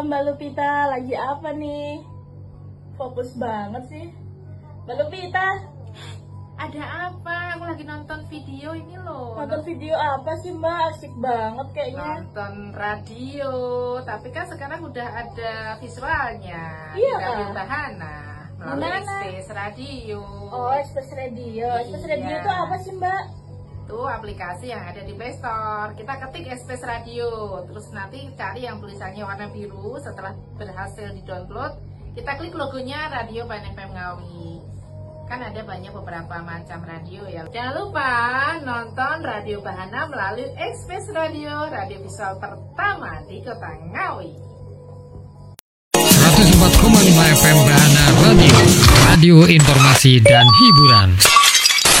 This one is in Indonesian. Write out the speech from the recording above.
Mbak Lupita lagi apa nih? Fokus banget sih. Mbak Lupita, Ada apa? Aku lagi nonton video ini loh. nonton video apa sih Mbak? Asik banget kayaknya. Nonton radio. Tapi kan sekarang udah ada visualnya. Iya, di Radio Kak. Bahana melalui Mana? Express Radio. Oh, Express Radio. Express Radio Iya. itu apa sih Mbak? Itu aplikasi yang ada di Play Store. Kita ketik Express Radio, terus nanti cari yang tulisannya warna biru. Setelah berhasil di-download, kita klik logonya Radio Bahana FM Ngawi. Kan ada banyak beberapa macam radio ya. Jangan lupa nonton Radio Bahana melalui Express Radio, radio visual pertama di Kota Ngawi. 104,5 FM Bahana Radio, radio informasi dan hiburan.